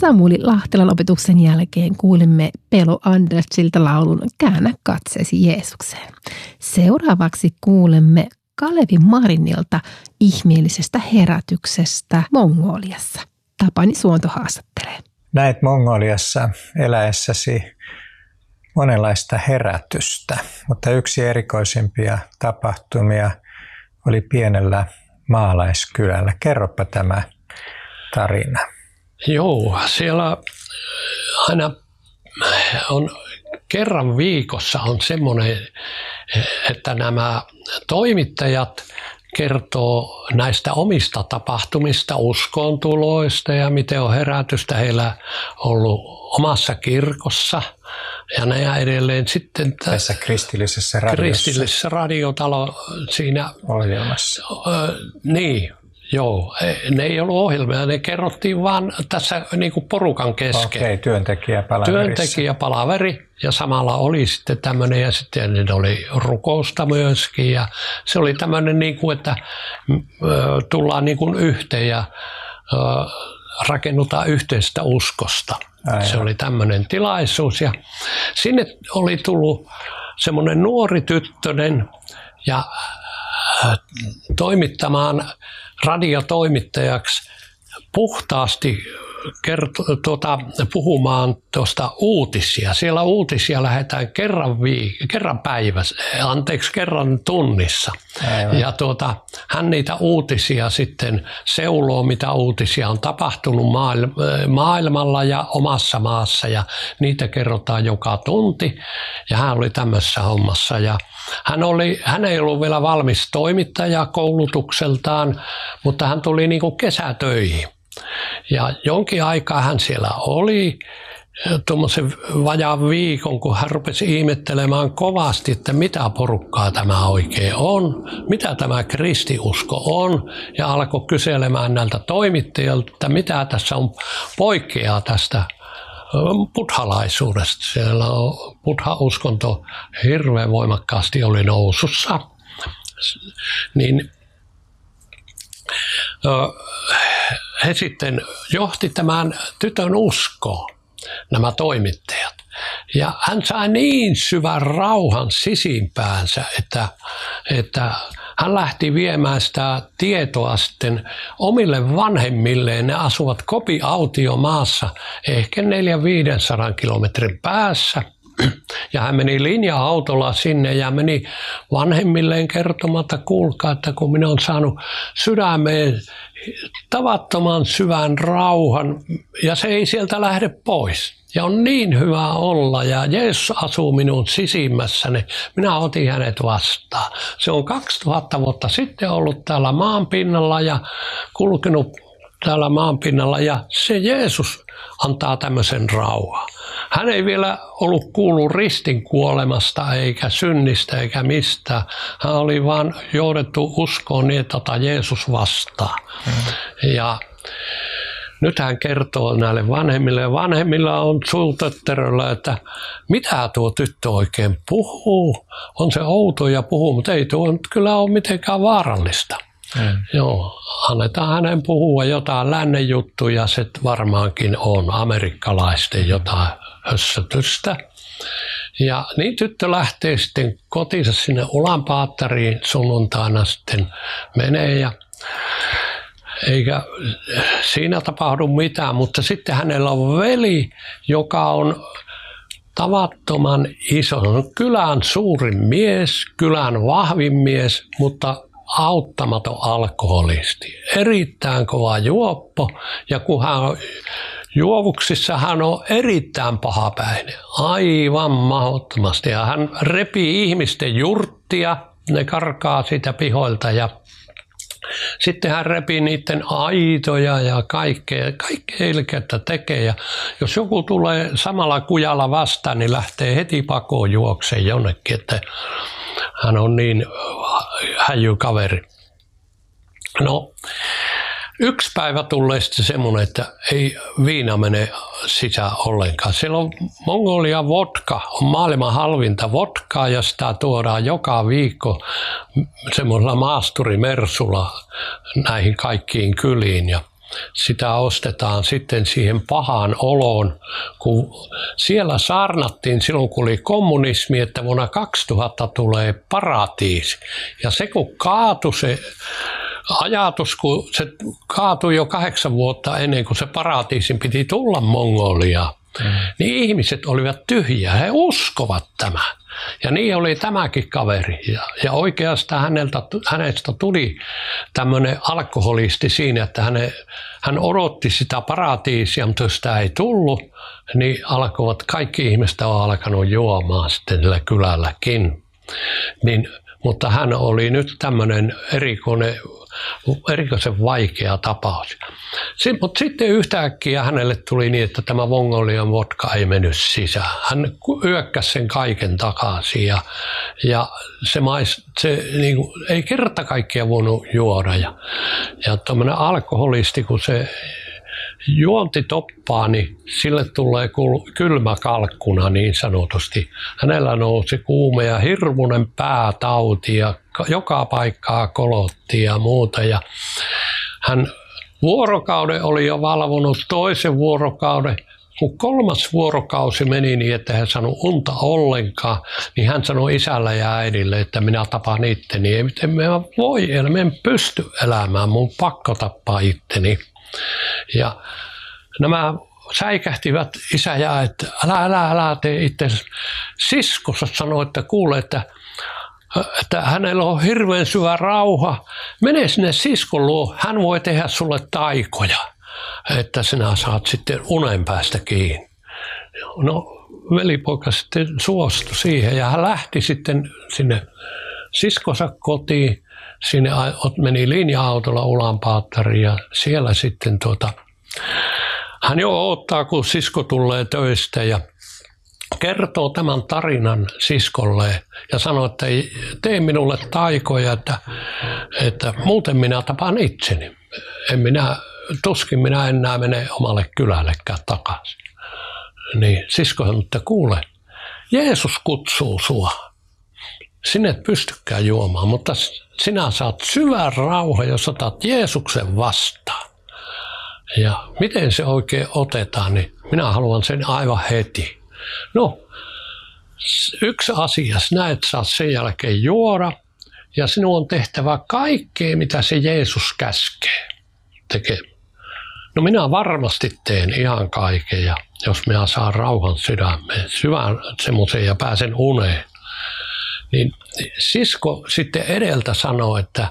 Samuli Lahtelan opetuksen jälkeen kuulimme Pelo Andersilta laulun Käännä katseesi Jeesukseen. Seuraavaksi kuulemme Kalevi Marinilta ihmeellisestä herätyksestä Mongoliassa. Tapani Suonto haastattelee. Näit Mongoliassa eläessäsi monenlaista herätystä, mutta yksi erikoisimpia tapahtumia oli pienellä maalaiskylällä. Kerropa tämä tarina. Joo, siellä aina on kerran viikossa on semmoinen, että nämä toimittajat kertoo näistä omista tapahtumista, uskontuloista ja miten on herätystä heillä ollut omassa kirkossa ja näin edelleen. Sitten tässä kristillisessä radiossa. Kristillisessä radiotalo siinä ohjelmassa. Niin. Joo, ne ei ollut ohjelmia, ne kerrottiin vaan tässä niin kuin porukan kesken. Okei, työntekijäpalaveri ja samalla oli sitten tämmöinen ja sitten oli rukousta myöskin ja se oli tämmöinen niin kuin, että tullaan niin kuin yhteen ja rakennutaan yhteistä uskosta. Aivan. Se oli tämmöinen tilaisuus ja sinne oli tullut semmoinen nuori tyttönen ja toimittamaan radiotoimittajaksi puhtaasti puhumaan tuosta uutisia. Siellä uutisia lähdetään kerran tunnissa. Aivan. Ja hän niitä uutisia sitten seuloo, mitä uutisia on tapahtunut maailmalla ja omassa maassa. Ja niitä kerrotaan joka tunti. Ja hän oli tämmöisessä hommassa. Ja hän ei ollut vielä valmis toimittaja koulutukseltaan, mutta hän tuli niin kuin kesätöihin. Ja jonkin aikaa hän siellä oli, tuommoisen vajaan viikon, kun hän rupesi ihmettelemään kovasti, että mitä porukkaa tämä oikein on, mitä tämä kristiusko on, ja alkoi kyselemään näiltä toimittajilta, että mitä tässä on poikkeaa tästä buddhalaisuudesta. Siellä on buddha-uskonto hirveän voimakkaasti oli nousussa. Niin he sitten johti tämän tytön uskoon, nämä toimittajat. Ja hän sai niin syvän rauhan sisimpäänsä, että hän lähti viemään sitä tietoa sitten omille vanhemmilleen. Ne asuvat kopiautiomaassa ehkä 400-500 kilometrin päässä. Ja hän meni linja-autolla sinne ja meni vanhemmilleen kertomaan, että kuulkaa, että kun minä olen saanut sydämeen tavattoman syvän rauhan ja se ei sieltä lähde pois. Ja on niin hyvä olla ja Jeesus asuu minun sisimmässäni. Minä otin hänet vastaan. Se on 2000 vuotta sitten ollut täällä maanpinnalla ja kulkenut täällä maanpinnalla ja se Jeesus antaa tämmöisen rauhan. Hän ei vielä ollut kuullut ristin kuolemasta eikä synnistä eikä mistään. Hän oli vaan johdettu uskoon niin, että Jeesus vastaa. Ja nyt hän kertoo näille vanhemmille ja vanhemmilla on suutötteröllä, että mitä tuo tyttö oikein puhuu. On se outo ja puhuu, mutta ei tuo kyllä ole mitenkään vaarallista. Joo, annetaan hänen puhua jotain lännen juttuja, se varmaankin on amerikkalaisten jotain hössötystä. Ja niin tyttö lähtee sitten kotiinsa sinne Ulaanbaatariin sunnuntaina sitten menee ja eikä siinä tapahdu mitään, mutta sitten hänellä on veli, joka on tavattoman iso, kylän suurin mies, kylän vahvin mies, mutta auttamaton alkoholisti. Erittäin kova juoppo ja kun hän on juovuksissa, hän on erittäin pahapäinen, aivan mahdottomasti. Ja hän repii ihmisten jurttia, ne karkaa siitä pihoilta ja sitten hän repii niiden aitoja ja kaikkea ilkeyttä tekee. Ja jos joku tulee samalla kujalla vastaan, niin lähtee heti pakoon juokseen jonnekin, että hän on niin häijy kaveri. No, yksi päivä tulee sitten semmoinen, että ei viina mene sisään ollenkaan. Siellä on Mongolian vodka, on maailman halvinta vodkaa ja sitä tuodaan joka viikko semmoisella maasturimersulla näihin kaikkiin kyliin. Ja sitä ostetaan sitten siihen pahaan oloon, kun siellä saarnattiin silloin, kun oli kommunismi, että vuonna 2000 tulee paratiisi. Ja se kun kaatui se ajatus, kun se kaatui jo 8 vuotta ennen kuin se paratiisin piti tulla Mongoliaan, niin ihmiset olivat tyhjiä, he uskovat tämän. Ja niin oli tämäkin kaveri. Ja oikeastaan hänestä tuli tämmöinen alkoholisti siinä, että hän odotti sitä paratiisia, mutta jos sitä ei tullut, niin kaikki ihmiset on alkanut juomaan sitten sillä kylälläkin. Mutta hän oli nyt tämmöinen erikoisen vaikea tapaus. Mutta sitten yhtäkkiä hänelle tuli niin, että tämä Mongolian vodka ei mennyt sisään. Hän yökkäsi sen kaiken takaisin ja se niin kuin, ei kerta kaikkiaan voinut juoda. Ja tuommoinen alkoholisti, kun se juonti toppaa, niin sille tulee kylmä kalkkuna niin sanotusti. Hänellä nousi kuume ja hirmuinen päätauti ja joka paikkaa kolotti ja muuta. Ja hän vuorokauden oli jo valvonut, toisen vuorokauden. Kun 3. vuorokausi meni niin, että hän sanoi unta ollenkaan, niin hän sanoi isälle ja äidille, että minä tapan itteni. En mä pysty elämään, mun pakko tappaa itteni. Ja nämä säikähtivät isä ja että älä tee itse. Siskonsa sanoi, että kuule, että hänellä on hirveän syvä rauha. Mene sinne siskon luo, hän voi tehdä sulle taikoja, että sinä saat sitten unen päästä kiinni. No velipoika sitten suostui siihen ja hän lähti sitten sinne siskonsa kotiin. Sinne meni linja-autolla Ulaanbaatoriin ja siellä sitten hän jo odottaa, kun sisko tulee töistä ja kertoo tämän tarinan siskolle ja sanoo, että tee minulle taikoja, että muuten minä tapaan itseni. Tuskin minä enää mene omalle kylällekään takaisin. Niin sisko sanoi, että kuule, Jeesus kutsuu sua. Sinä et pystykään juomaan, mutta sinä saat syvän rauhan, jos otat Jeesuksen vastaan. Ja miten se oikein otetaan, niin minä haluan sen aivan heti. No, yksi asia, sinä et saa sen jälkeen juoda ja sinun on tehtävä kaikkea, mitä se Jeesus käskee tekemään. No minä varmasti teen ihan kaiken, ja jos minä saan rauhan sydämeen, syvän semmoisen ja pääsen uneen. Niin sisko sitten edeltä sanoo, että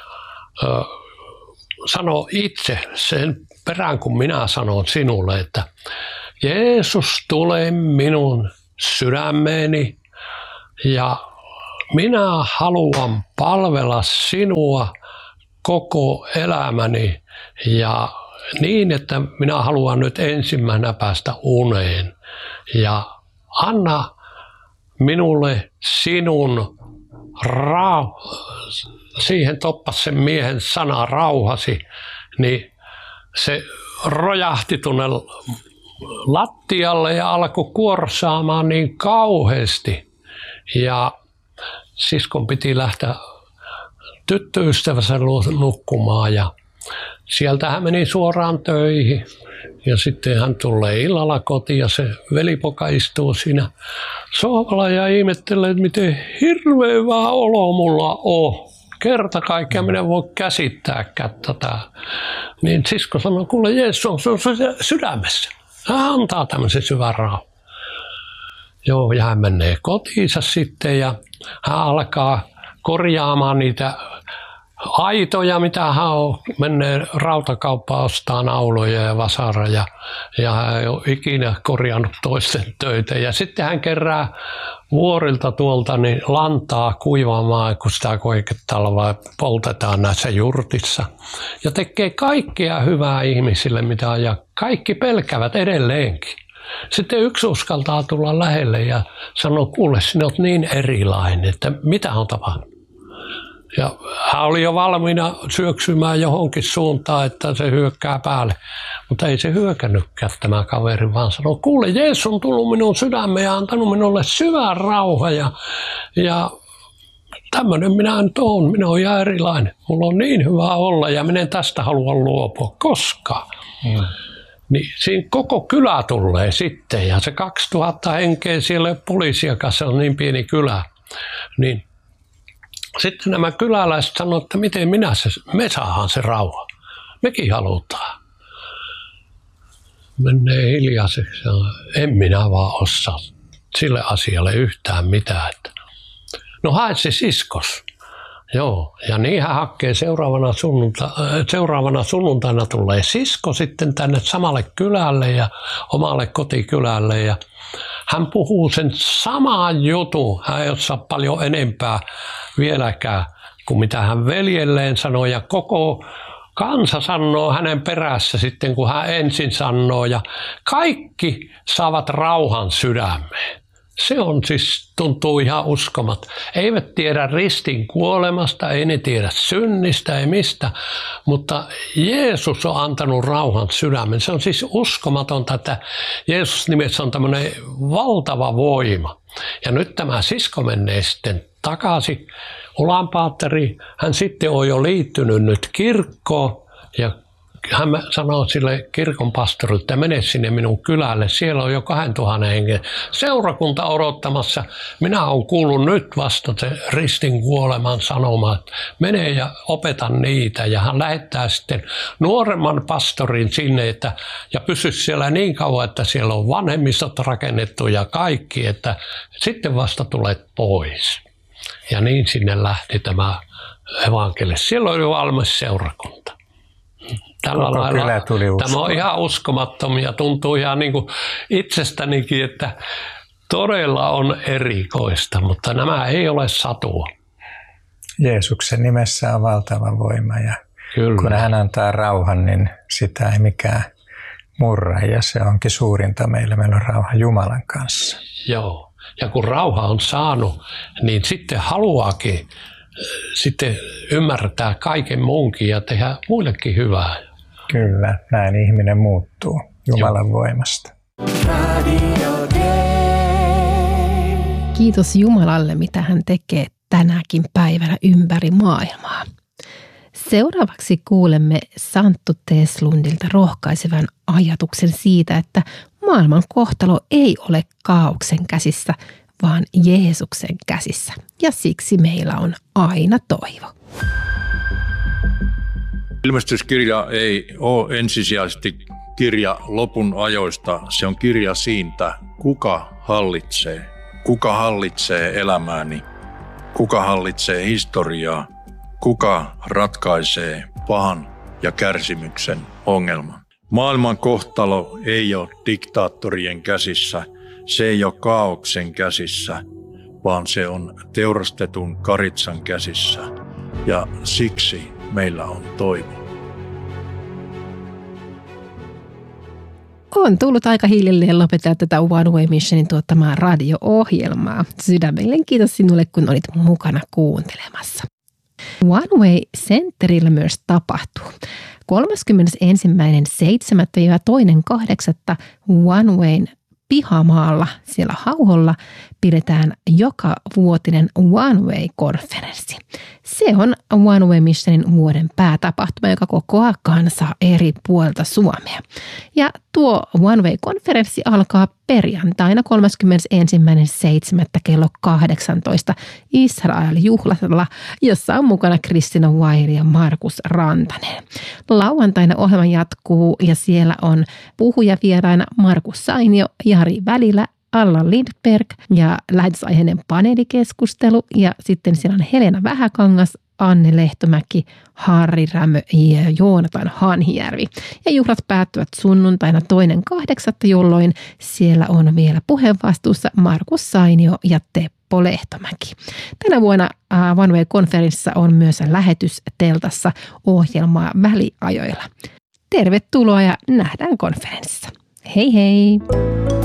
sano itse sen perään, kun minä sanon sinulle, että Jeesus tulee minun sydämeeni ja minä haluan palvella sinua koko elämäni ja niin, että minä haluan nyt ensimmäisenä päästä uneen ja anna minulle sinun siihen toppas sen miehen sana rauhasi, niin se rojahti tuonne lattialle ja alkoi kuorsaamaan niin kauheasti. Ja siskon piti lähteä tyttöystävänsä nukkumaan ja sieltä hän meni suoraan töihin. Ja sitten hän tulee illalla kotiin ja se velipoika istuu siinä sohvalla ja ihmettelee, että miten hirveän hyvä olo mulla on. Kerta kaikkiaan minä en voi käsittääkään tätä. Niin sisko sanoi, kuule Jeesus on sun sydämessä. Hän antaa tämmöisen syvän rauhan. Joo, ja hän menee kotiinsa sitten ja hän alkaa korjaamaan niitä aitoja, mitä hän on, menee rautakauppaan ostaa nauloja ja vasara ja hän ei ole ikinä korjannut toisten töitä. Ja sitten hän kerää vuorilta tuolta niin lantaa kuivamaan, kun sitä koiketalvaa poltetaan näissä jurtissa. Ja tekee kaikkea hyvää ihmisille, mitä on, ja kaikki pelkävät edelleenkin. Sitten yksi uskaltaa tulla lähelle ja sanoo, kuule, sinä olet niin erilainen, että mitä on tapahtunut. Ja hän oli jo valmiina syöksymään johonkin suuntaan, että se hyökkää päälle. Mutta ei se hyökännytkään tämä kaveri, vaan sanoi, kuule, Jeesus on tullut minun sydämeen ja antanut minulle syvän rauhan. Ja tämmöinen minä nyt oon, minä oon ihan erilainen. Mulla on niin hyvä olla ja minä en tästä halua luopua koskaan. Niin siinä koko kylä tulee sitten ja se 2000 henkeä siellä ei ole poliisiakaan, se on niin pieni kylä. Niin sitten nämä kyläläiset sanoo, että miten me saadaan se rauha. Mekin halutaan. Menee hiljaiseksi ja en minä vaan osaa sille asialle yhtään mitään. No hae se siskos. Joo, ja niin hän hakee seuraavana sunnuntaina tulee sisko sitten tänne samalle kylälle ja omalle kotikylälle ja hän puhuu sen saman jutun. Hän ei osaa paljon enempää vieläkään kuin mitä hän veljelleen sanoi ja koko kansa sanoo hänen perässä sitten kun hän ensin sanoo ja kaikki saavat rauhan sydämeen. Se on siis, tuntuu ihan uskomat. Eivät tiedä ristin kuolemasta, ei ne tiedä synnistä, ei mistä, mutta Jeesus on antanut rauhan sydämen. Se on siis uskomatonta, että Jeesus nimessä on tämmöinen valtava voima. Ja nyt tämä sisko menee sitten takaisin Ulaanbaateriin. Hän sitten on jo liittynyt nyt kirkkoon ja hän sanoo sille kirkon pastorille, että mene sinne minun kylälle, siellä on jo 2000 hengen seurakunta odottamassa. Minä olen kuullut nyt vasta se ristin kuoleman sanoma, että mene ja opeta niitä. Ja hän lähettää sitten nuoremman pastorin sinne ja pysy siellä niin kauan, että siellä on vanhemmistot rakennettu ja kaikki, että sitten vasta tulet pois. Ja niin sinne lähti tämä evankeli. Siellä oli valmis seurakunta. Tällä lailla, tämä on ihan uskomattomia, tuntuu ihan niin kuin itsestänikin, että todella on erikoista, mutta nämä ei ole satua. Jeesuksen nimessä on valtava voima ja Kyllä. Kun hän antaa rauhan, niin sitä ei mikään murra ja se onkin suurinta meillä. Meillä on rauha Jumalan kanssa. Joo, ja kun rauha on saanut, niin sitten haluaakin sitten ymmärtää kaiken muunkin ja tehdä muillekin hyvää. Kyllä, näin ihminen muuttuu Jumalan voimasta. Kiitos Jumalalle, mitä hän tekee tänäkin päivänä ympäri maailmaa. Seuraavaksi kuulemme Santtu Teslundilta rohkaisevan ajatuksen siitä, että maailman kohtalo ei ole kaaoksen käsissä, vaan Jeesuksen käsissä. Ja siksi meillä on aina toivo. Ilmestyskirja ei ole ensisijaisesti kirja lopun ajoista. Se on kirja siitä, kuka hallitsee. Kuka hallitsee elämääni, kuka hallitsee historiaa, kuka ratkaisee pahan ja kärsimyksen ongelman. Maailman kohtalo ei ole diktaattorien käsissä, se ei ole kaaoksen käsissä, vaan se on teurastetun karitsan käsissä ja siksi meillä on toivo. On tullut aika hiljalleen lopettaa tätä One Way Missionin tuottamaa radio-ohjelmaa. Sydämellinen kiitos sinulle, kun olit mukana kuuntelemassa. One Way Centerillä myös tapahtuu. 31.7.–2.8. One Wayn pihamaalla siellä Hauholla pidetään joka vuotinen One Way-konferenssi. Se on One Way Missionin vuoden päätapahtuma, joka kokoaa kansaa eri puolilta Suomea. Ja tuo One Way-konferenssi alkaa perjantaina 31.7. kello 18 Israel-juhlalla, jossa on mukana Kristina Weir ja Markus Rantanen. Lauantaina ohjelma jatkuu ja siellä on puhujavieraina Markus Sainio, Jari Välilä, Alla Lindberg ja lähetysaiheinen paneelikeskustelu ja sitten siellä on Helena Vähäkangas, Anne Lehtomäki, Harri Rämö ja Joonatan Hanhijärvi. Ja juhlat päättyvät sunnuntaina 2.8., jolloin siellä on vielä puheenvastuussa Markus Sainio ja Teppo Lehtomäki. Tänä vuonna One Way-konferenssissa on myös lähetys teltassa ohjelmaa väliajoilla. Tervetuloa ja nähdään konferenssissa. Hei hei!